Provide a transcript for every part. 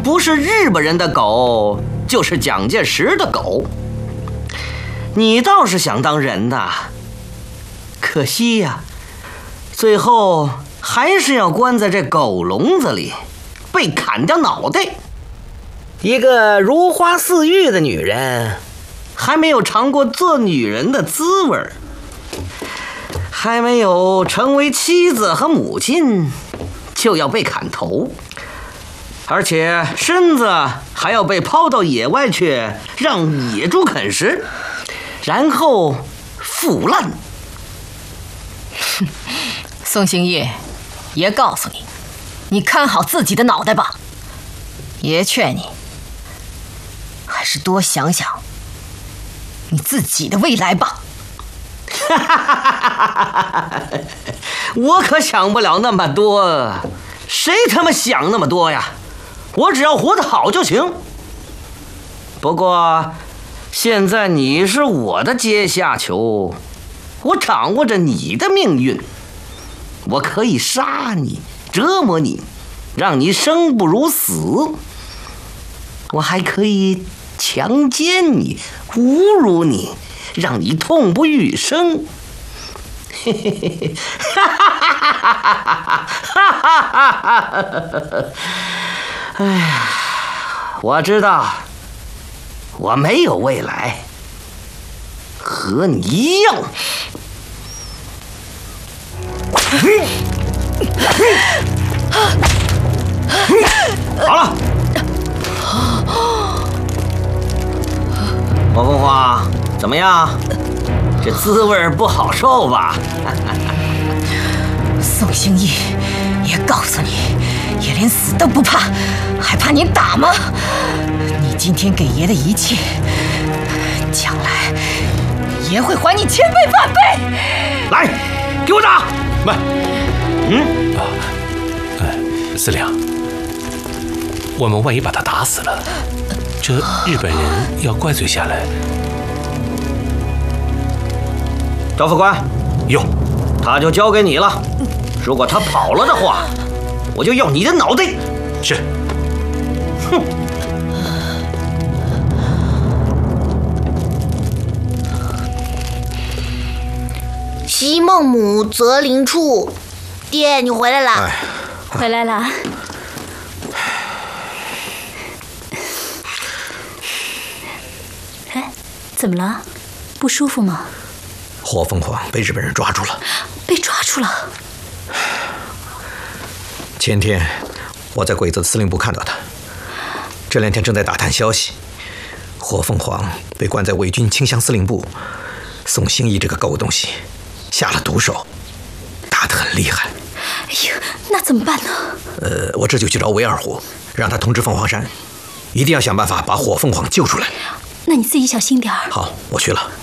不是日本人的狗，就是蒋介石的狗。你倒是想当人呐，可惜呀，最后还是要关在这狗笼子里，被砍掉脑袋。一个如花似玉的女人，还没有尝过做女人的滋味，还没有成为妻子和母亲，就要被砍头，而且身子还要被抛到野外去，让野猪啃食，然后腐烂。 宋兴义，爷告诉你，你看好自己的脑袋吧。爷劝你，还是多想想你自己的未来吧。 我可想不了那么多，谁他妈想那么多呀？我只要活得好就行。不过现在你是我的阶下囚，我掌握着你的命运，我可以杀你，折磨你，让你生不如死。我还可以强奸你，侮辱你，让你痛不欲生。嘿嘿嘿，哈哈哈哈哈哈！哎呀，我知道我没有未来，和你一样。好了，火凤凰怎么样？这滋味不好受吧？ 宋兴义，爷告诉你，爷连死都不怕，还怕你打吗？你今天给爷的一切，将来爷会还你千倍万倍。 来，给我打！ 慢。司令，我们万一把他打死了，这日本人要怪罪下来。 赵副官， 哟， 他就交给你了。如果他跑了的话，我就要你的脑袋。 是。 哼。 昔孟母择邻处，爹，你回来啦！ 回来了。哎，怎么了？不舒服吗？ 火凤凰被日本人抓住了。 被抓住了？ 前天我在鬼子司令部看到他，这2天正在打探消息。火凤凰被关在伪军清乡司令部，宋兴义这个狗东西下了毒手，打得很厉害。 哎呀，那怎么办呢？ 我这就去找韦二虎，让他通知凤凰山，一定要想办法把火凤凰救出来。 那你自己小心点儿。 好，我去了。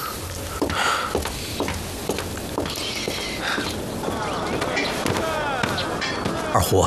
二虎，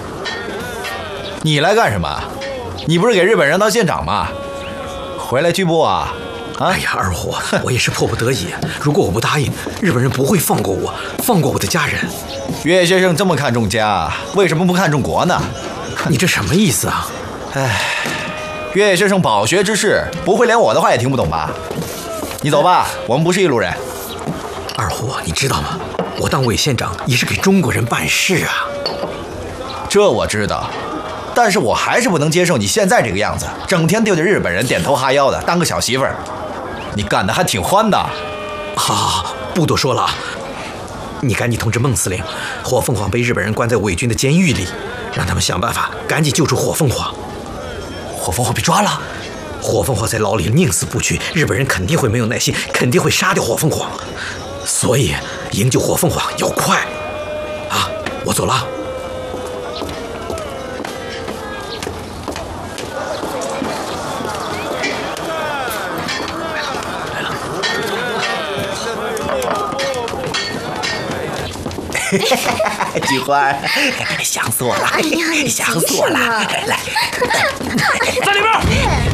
你来干什么？你不是给日本人当县长吗？回来拘捕啊？ 哎呀，二虎，我也是迫不得已。如果我不答应，日本人不会放过我，放过我的家人。 岳先生这么看重家，为什么不看重国呢？ 你这什么意思啊？ 哎，岳先生饱学之士，不会连我的话也听不懂吧？你走吧，我们不是一路人。 二虎，你知道吗？我当伪县长也是给中国人办事啊。 这我知道，但是我还是不能接受你现在这个样子，整天对着日本人点头哈腰的，当个小媳妇儿。你干得还挺欢的。 好，不多说了啊。你赶紧通知孟司令，火凤凰被日本人关在伪军的监狱里，让他们想办法赶紧救出火凤凰。 火凤凰被抓了？ 火凤凰在牢里宁死不屈，日本人肯定会没有耐心，肯定会杀掉火凤凰。所以营救火凤凰要快啊！我走了。 菊花，想死我了，想死我了！来， 在里边。